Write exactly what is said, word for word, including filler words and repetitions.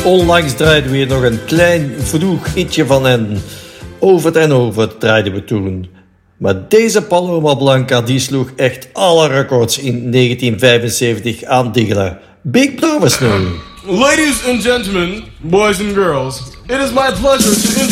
onlangs draaiden we hier nog een klein vroeg hitje van hen. Over het en over het draaiden we toen. Maar deze Paloma Blanca die sloeg echt alle records in negentien vijfenzeventig aan diggelen. Big Brother Snow. Ladies and gentlemen, boys and girls, it is my pleasure to introduce